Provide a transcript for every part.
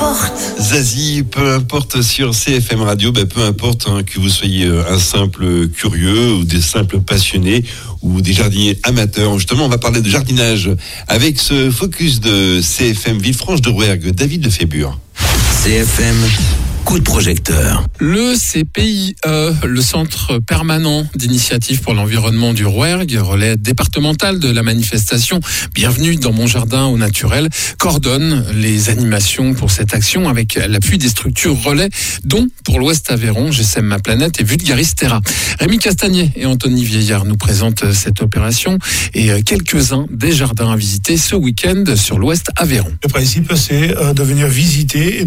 Zazie, peu importe sur CFM Radio, peu importe que vous soyez un simple curieux ou des simples passionnés ou des jardiniers amateurs. Justement, on va parler de jardinage avec ce focus de CFM Villefranche de Rouergue, David de Fébure. CFM, coup de projecteur. Le CPIE, le Centre permanent d'initiative pour l'environnement du Rouergue, relais départemental de la manifestation Bienvenue dans mon jardin au naturel, coordonne les animations pour cette action avec l'appui des structures relais, dont pour l'Ouest Aveyron, GSM Ma Planète et Vulgaris Terra. Rémi Castagnet et Anthony Vieillard nous présentent cette opération et quelques-uns des jardins à visiter ce week-end sur l'Ouest Aveyron. Le principe, c'est de venir visiter et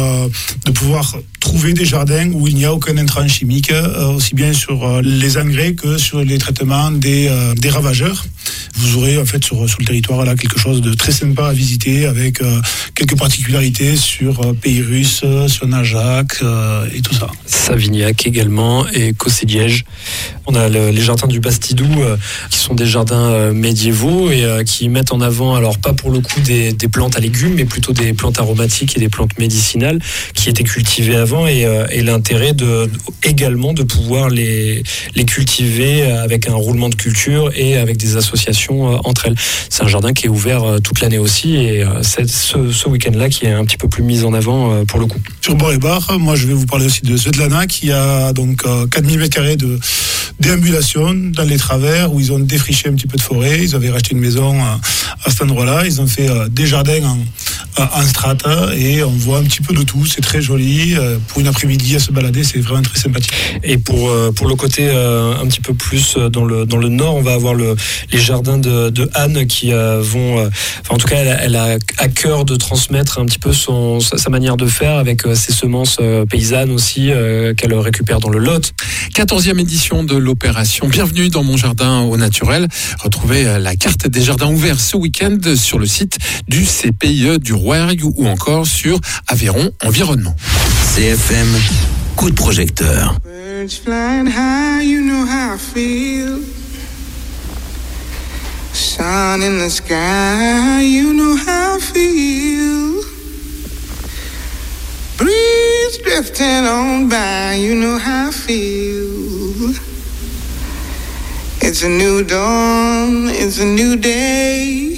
de pouvoir trouver des jardins où il n'y a aucun intrant chimique, aussi bien sur les engrais que sur les traitements des ravageurs. Vous aurez en fait sur le territoire là quelque chose de très sympa à visiter avec quelques particularités sur Pays Russe, sur Najac et tout ça. Savignac également et Cossé-Liège. On a les jardins du Bastidou qui sont des jardins médiévaux et qui mettent en avant, alors pas pour le coup des plantes à légumes, mais plutôt des plantes aromatiques et des plantes médicinales qui étaient cultivées avant et l'intérêt également de pouvoir les cultiver avec un roulement de culture et avec des associations entre elles. C'est un jardin qui est ouvert toute l'année aussi et c'est ce week-end-là qui est un petit peu plus mis en avant pour le coup. Sur Bord-et-Bar, moi je vais vous parler aussi de Svetlana qui a donc 4000 m² de déambulation dans les travers où ils ont défriché un petit peu de forêt. Ils avaient racheté une maison à cet endroit-là. Ils ont fait des jardins en strata et on voit un petit peu de tout. C'est très joli. Pour une après-midi à se balader, c'est vraiment très sympathique. Et pour le côté un petit peu plus dans le nord, on va avoir les jardins de Anne qui vont... en tout cas, elle a à cœur de transmettre un petit peu sa manière de faire avec ses semences paysannes aussi qu'elle récupère dans le Lot. 14e édition de l'opération Bienvenue dans mon jardin au naturel. Retrouvez la carte des jardins ouverts ce week-end sur le site du CPIE du Rouergue ou encore sur Aveyron Environnement. CFM, coup de projecteur. Birds flying high, you know how I feel. Sun in the sky, you know how I feel. Breeze drifting on by, you know how I feel. It's a new dawn, it's a new day.